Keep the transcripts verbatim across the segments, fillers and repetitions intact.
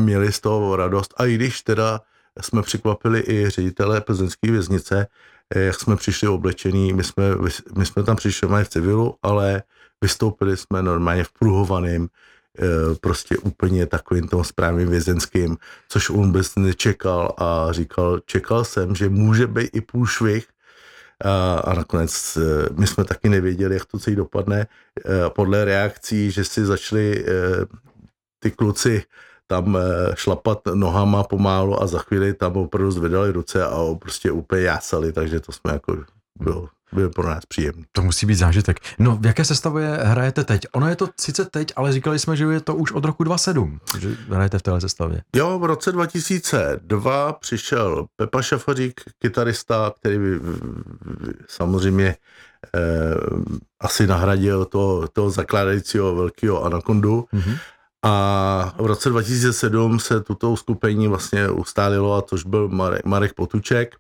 měli z toho radost. A i když teda jsme překvapili i ředitele plzeňské věznice, jak jsme přišli oblečení, my jsme, my jsme tam přišli v civilu, ale vystoupili jsme normálně v pruhovaným, prostě úplně takovým tom správným vězenským, což on vůbec nečekal a říkal, čekal jsem, že může být i průšvih a, a nakonec my jsme taky nevěděli, jak to celý dopadne. Podle reakcí, že si začali ty kluci tam šlapat nohama pomálu a za chvíli tam opravdu zvedali ruce a prostě úplně jásali, takže to jsme jako bylo, bylo pro nás příjemné. To musí být zážitek. No, v jaké sestavě hrajete teď? Ono je to sice teď, ale říkali jsme, že je to už od roku dva tisíce sedm, že hrajete v téhle sestavě. Jo, v roce dva tisíce dva přišel Pepa Šafařík, kytarista, který samozřejmě eh, asi nahradil toho, toho zakládajícího velkého Anakondu. Mm-hmm. A v roce dva tisíce sedm se tuto uskupení vlastně ustálilo, a tož byl Marek, Marek Potuček,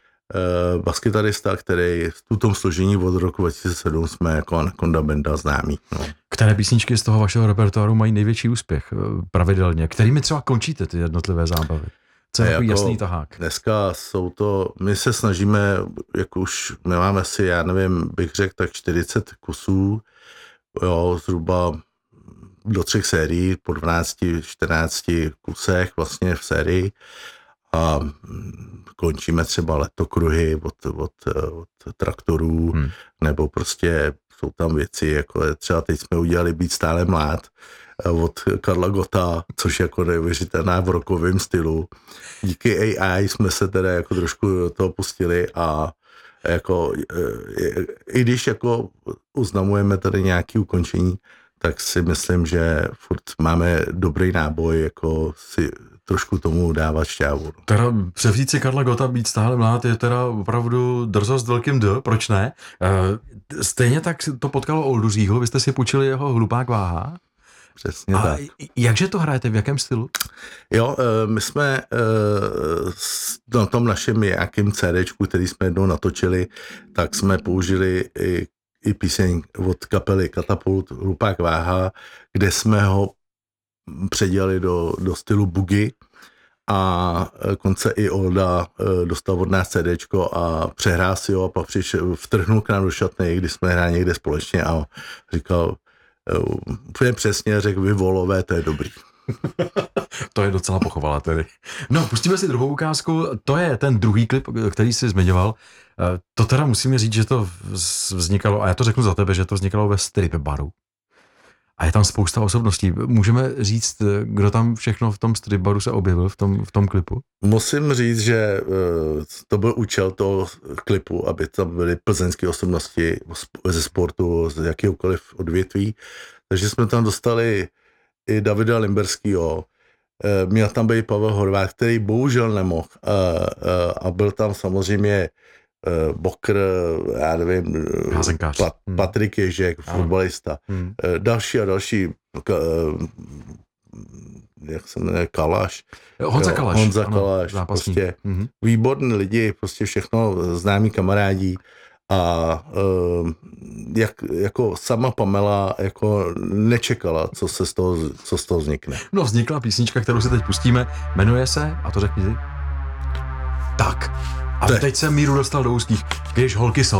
eh, baskytarista, který v tutom složení od roku dva tisíce sedm jsme jako Anaconda Banda známí. No. Které písničky z toho vašeho repertoáru mají největší úspěch pravidelně? Kterými třeba končíte ty jednotlivé zábavy? Co je jako jasný tahák? Dneska jsou to, my se snažíme, jak už my máme asi, já nevím, bych řekl tak čtyřicet kusů, jo, zhruba do třech sérií, po dvanácti, čtrnácti kusech vlastně v sérii a končíme třeba letokruhy od, od, od traktorů, hmm. nebo prostě jsou tam věci, jako třeba teď jsme udělali Být stále mlád od Karla Gotta, což je jako neuvěřitelná v rockovém stylu. Díky A I jsme se teda jako trošku do toho pustili a jako i když jako uznamujeme tady nějaké ukončení, tak si myslím, že furt máme dobrý náboj, jako si trošku tomu dávat šťávu. Teda převzít si Karla Gotta, Být stále mlád je teda opravdu drzost velkým D, proč ne? E, stejně tak to potkalo Oldu Říhlu, vy jste si půjčili jeho Hlupák váha. Přesně a tak. Jakže to hrajete, v jakém stylu? Jo, my jsme na tom našem nějakým CDčku, který jsme jednou natočili, tak jsme použili i i píseň od kapely Katapult Hlupák váha, kde jsme ho předělali do, do stylu boogie a konce i Olda dostal od nás CDčko a přehrál si ho a pak přišel, vtrhnul k nám do šatny, když jsme hráli někde společně a říkal úplně přesně, řekl, vy volové, to je dobrý. To je docela pochvala tedy. No, pustíme si druhou ukázku, to je ten druhý klip, který jsi zmiňoval. To teda musíme říct, že to vznikalo, a já to řeknu za tebe, že to vznikalo ve strip baru. A je tam spousta osobností. Můžeme říct, kdo tam všechno v tom strip baru se objevil v tom, v tom klipu? Musím říct, že to byl účel toho klipu, aby tam byly plzeňské osobnosti ze sportu, z jakéhokoliv odvětví. Takže jsme tam dostali i Davida Limberskýho, měl tam být Pavel Horváth, který bohužel nemohl a byl tam samozřejmě Bokr, já nevím, Pat, Patrik Ježek, hmm. fotbalista, hmm. další a další, jak se jmenuje, Kalaš. Honza Kalaš. Honza Kalaš, ano, prostě hmm. výborní lidi, prostě všechno známí kamarádi. A jak, jako sama Pamela jako nečekala, co se z toho, co z toho vznikne. No, vznikla písnička, kterou si teď pustíme, jmenuje se, a to řekni ty. Tak. A teď jsem míru dostal do úzkých, když holky jsou.